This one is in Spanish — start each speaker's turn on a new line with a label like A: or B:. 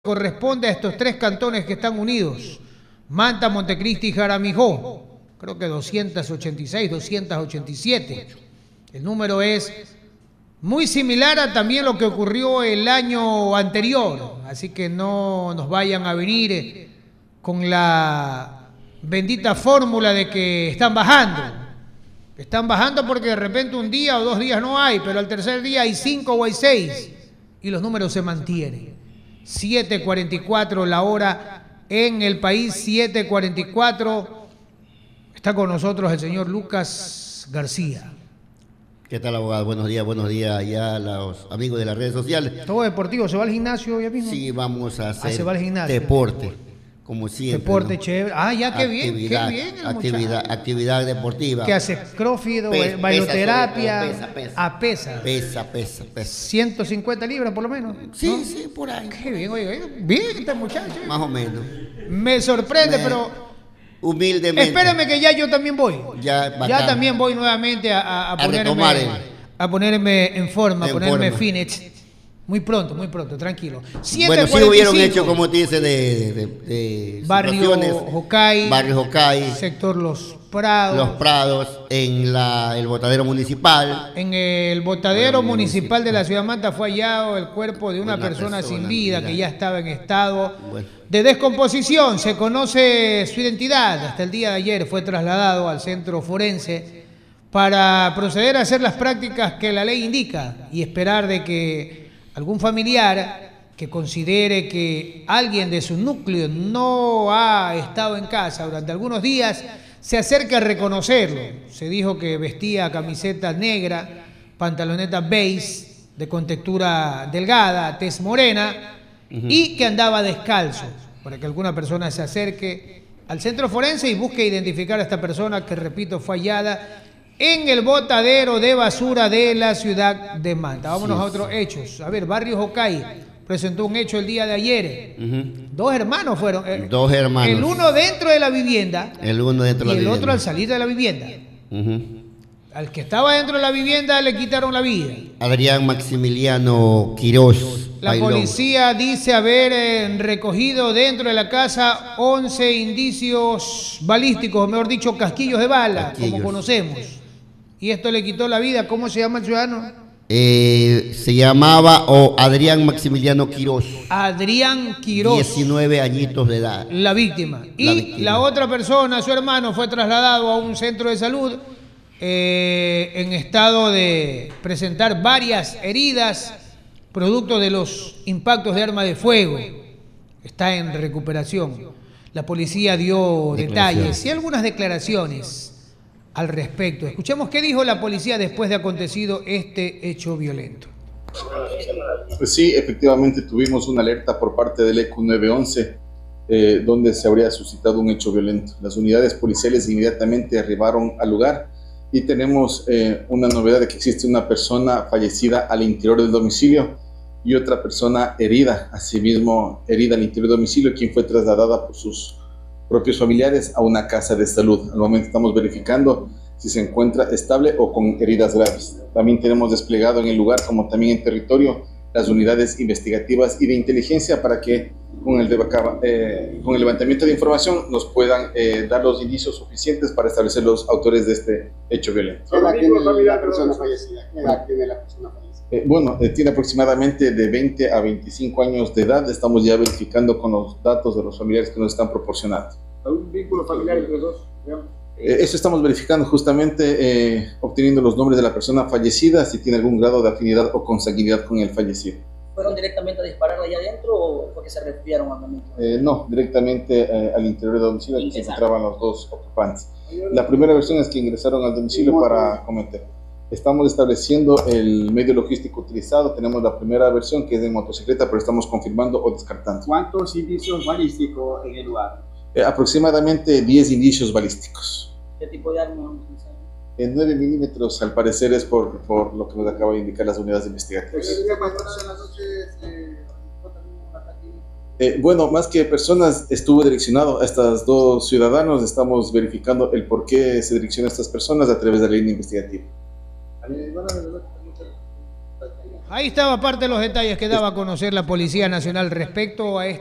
A: corresponde a estos tres cantones que están unidos, Manta, Montecristi y Jaramijó, creo que 286, 287. El número es muy similar a también lo que ocurrió el año anterior, así que no nos vayan a venir con la bendita fórmula de que están bajando. Están bajando porque de repente un día o 2 días no hay, pero al tercer día hay 5 o hay 6 y los números se mantienen. 7:44 la hora en el país, 7:44. Está con nosotros el señor Lucas García.
B: ¿Qué tal, abogado? Buenos días ya a los amigos de las redes sociales.
A: ¿Todo deportivo? ¿Se va al gimnasio ya mismo?
B: Sí, vamos a hacer
A: se va al gimnasio.
B: Deporte, como siempre.
A: Deporte, ¿no? Chévere. Ah, ya, qué bien
B: actividad deportiva.
A: ¿Qué hace? ¿Crossfit, bailoterapia?
B: Pesa.
A: 150 libras por lo menos.
B: Sí,
A: ¿no?
B: Sí, por ahí.
A: Qué bien, oye, bien este muchacho.
B: Más o menos.
A: Me sorprende, pero...
B: Humildemente.
A: Espérame que ya yo también voy.
B: Ya
A: también voy nuevamente a ponerme en forma, a ponerme fitness. Muy pronto, tranquilo.
B: Bueno, sí hubieron hecho, como te dice, de
A: Barrio Jocay, sector Los
B: Prados, en el botadero municipal.
A: En el botadero municipal de la ciudad de Manta fue hallado el cuerpo de una persona sin vida que ya estaba en estado de descomposición. Se conoce su identidad. Hasta el día de ayer fue trasladado al centro forense para proceder a hacer las prácticas que la ley indica y esperar de que algún familiar que considere que alguien de su núcleo no ha estado en casa durante algunos días se acerque a reconocerlo. Se dijo que vestía camiseta negra, pantaloneta beige de contextura delgada, tez morena y que andaba descalzo, para que alguna persona se acerque al centro forense y busque identificar a esta persona que, repito, fue hallada en el botadero de basura de la ciudad de Manta. Vámonos a otros hechos. A ver, Barrio Jocay presentó un hecho el día de ayer. Dos hermanos fueron.
B: Dos hermanos.
A: El uno dentro de la vivienda.
B: Y el otro
A: al salir de la vivienda. Al que estaba dentro de la vivienda le quitaron la vida.
B: Adrián Maximiliano Quirós.
A: La policía dice haber recogido dentro de la casa 11 indicios balísticos, o mejor dicho, casquillos de bala, como conocemos. Y esto le quitó la vida. ¿Cómo se llama el ciudadano?
B: Se llamaba Adrián Maximiliano Quirós.
A: Adrián Quirós.
B: 19 añitos de edad.
A: La víctima. La otra persona, su hermano, fue trasladado a un centro de salud en estado de presentar varias heridas producto de los impactos de arma de fuego. Está en recuperación. La policía dio detalles y algunas declaraciones al respecto. Escuchemos qué dijo la policía después de acontecido este hecho violento.
C: Pues sí, efectivamente tuvimos una alerta por parte del ECU 911 donde se habría suscitado un hecho violento. Las unidades policiales inmediatamente arribaron al lugar y tenemos una novedad de que existe una persona fallecida al interior del domicilio y otra persona herida, asimismo herida al interior del domicilio, quien fue trasladada por sus propios familiares a una casa de salud. Al momento estamos verificando si se encuentra estable o con heridas graves. También tenemos desplegado en el lugar, como también en territorio, las unidades investigativas y de inteligencia para que con el levantamiento de información nos puedan dar los indicios suficientes para establecer los autores de este hecho violento.
D: ¿Qué edad tiene la persona fallecida?
C: Bueno, tiene aproximadamente de 20 a 25 años de edad. Estamos ya verificando con los datos de los familiares que nos están proporcionando.
D: ¿Algún vínculo familiar entre los dos?
C: Eso estamos verificando justamente, obteniendo los nombres de la persona fallecida, si tiene algún grado de afinidad o consanguinidad con el fallecido.
E: ¿Fueron directamente a disparar allá adentro o fue que se refugiaron al momento?
C: No, directamente al interior del domicilio donde se encontraban los dos ocupantes. La primera versión es que ingresaron al domicilio para cometer. Estamos estableciendo el medio logístico utilizado. Tenemos la primera versión que es de motocicleta, pero estamos confirmando o descartando.
D: ¿Cuántos indicios balísticos en el lugar?
C: Aproximadamente 10 indicios balísticos.
E: ¿Qué tipo de arma utilizaron?
C: En 9 milímetros, al parecer, es por lo que nos acaba de indicar las unidades investigativas. Bueno, más que personas, estuvo direccionado a estos dos ciudadanos. Estamos verificando el por qué se direcciona a estas personas a través de la línea investigativa.
A: Ahí estaba parte de los detalles que daba a conocer la Policía Nacional respecto a